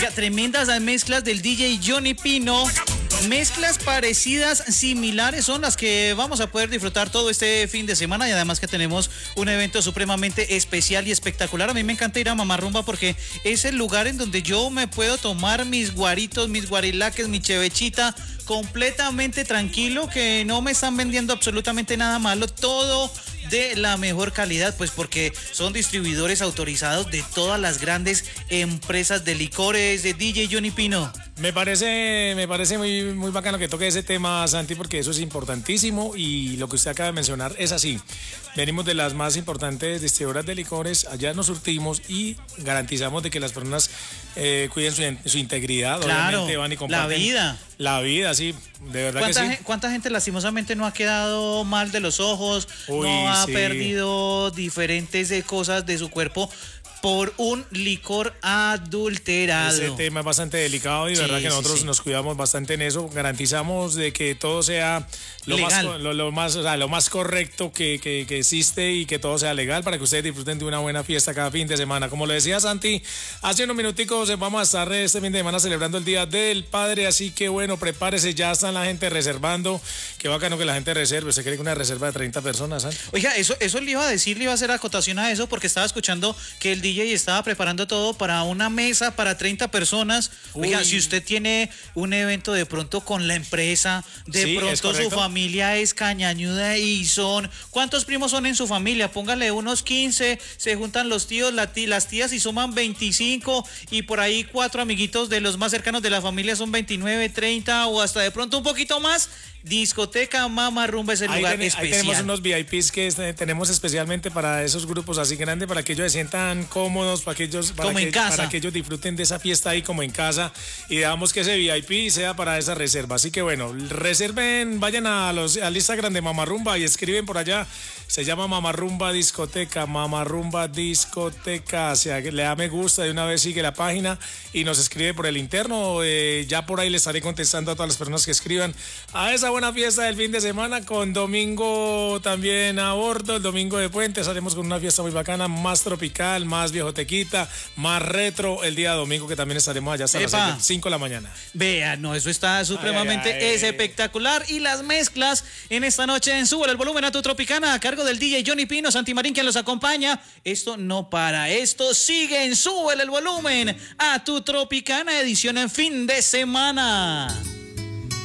Tremendas mezclas del DJ Johnny Pino. Mezclas parecidas, similares son las que vamos a poder disfrutar todo este fin de semana y además que tenemos un evento supremamente especial y espectacular. A mí me encanta ir a Mamarrumba porque es el lugar en donde yo me puedo tomar mis guaritos, mis guarilaques, mi chevechita completamente tranquilo, que no me están vendiendo absolutamente nada malo, todo de la mejor calidad, pues porque son distribuidores autorizados de todas las grandes empresas de licores de DJ Johnny Pino. Me parece muy bacano que toque ese tema, Santi, porque eso es importantísimo y lo que usted acaba de mencionar es así. Venimos de las más importantes distribuidoras de licores, allá nos surtimos y garantizamos de que las personas cuiden su integridad. Claro, obviamente van y comparten la vida. La vida, sí, de verdad que sí. ¿Cuánta gente lastimosamente no ha quedado mal de los ojos, Uy, no ha sí. perdido diferentes cosas de su cuerpo por un licor adulterado? Ese tema es bastante delicado y de verdad que nosotros nos cuidamos bastante en eso. Garantizamos de que todo sea lo más correcto que existe y que todo sea legal para que ustedes disfruten de una buena fiesta cada fin de semana. Como le decía Santi, hace unos minuticos vamos a estar este fin de semana celebrando el Día del Padre, así que bueno, prepárese, ya están la gente reservando. Qué bacano que la gente reserve. ¿Usted cree que una reserva de 30 personas, Santi? Oiga, eso le iba a decir, le iba a hacer acotación a eso porque estaba escuchando que el DJ estaba preparando todo para una mesa para 30 personas. Oiga, si usted tiene un evento de pronto con la empresa, de pronto su familia es cañañuda y son... ¿Cuántos primos son en su familia? Póngale unos 15, se juntan los tíos, las tías y suman 25 y por ahí 4 amiguitos de los más cercanos de la familia son 29, 30 o hasta de pronto un poquito más. Discoteca Mamarrumba es el lugar especial. Ahí tenemos unos VIPs que tenemos especialmente para esos grupos así grandes, para que ellos se sientan cómodos, para que ellos disfruten de esa fiesta ahí como en casa y dejamos que ese VIP sea para esa reserva. Así que bueno, reserven, vayan al Instagram de Mamarrumba y escriben por allá. Se llama Mamarrumba Discoteca, Mamarrumba Discoteca. O sea, le da me gusta, de una vez sigue la página y nos escribe por el interno. Ya por ahí le estaré contestando a todas las personas que escriban a esa buena fiesta del fin de semana, con domingo también a bordo, el domingo de puente. Estaremos con una fiesta muy bacana, más tropical, más viejotequita, más retro el día domingo, que también estaremos allá hasta las 5 de la mañana. Vea, no, eso está supremamente espectacular. Y las mezclas en esta noche en Súbele el Volumen a tu Tropicana, a cargo del DJ Johnny Pino, Santi Marín, quien los acompaña. Esto no para, esto sigue en Súbele el Volumen a tu Tropicana, edición en fin de semana.